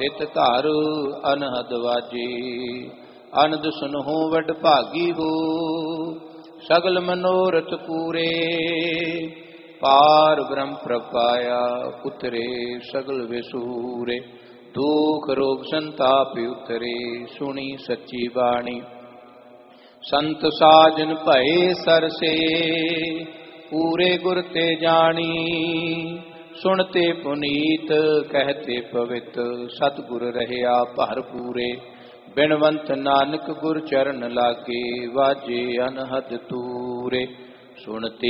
ਤਿਤ ਧਰ ਅਨਹਦ ਵਾਜੇ। ਅਨੰਦ ਸੁਨਹੁ ਵਡ ਭਾਗੀ ਹੋ ਸਗਲ ਮਨੋਰਥ ਪੂਰੇ। ਪਾਰ ਬ੍ਰਹਮ ਪ੍ਰਪਾਇਆ ਉਤਰੇ ਸਗਲ ਵਿਸੂਰੇ। ਦੁਖ ਰੋਗ ਸੰਤਾਪ ਉਤਰੇ ਸੁਣੀ ਸੱਚੀ ਬਾਣੀ। ਸੰਤ ਸਾਜਨ ਭਏ ਸਰਸੇ ਪੂਰੇ ਗੁਰ ਤੇ ਜਾਣੀ। ਸੁਣਤੇ ਪੁਨੀਤ ਕਹਤੇ ਪਵਿੱਤ ਸਤਿਗੁਰ ਰਹਿਆ ਭਰ ਪੂਰੇ। ਬਿਨਵੰਤ ਨਾਨਕ ਗੁਰ ਚਰਨ ਲਾਗੇ ਵਾਜੇ ਅਨਹਦ ਤੂਰੇ। ਸੁਣਤੇ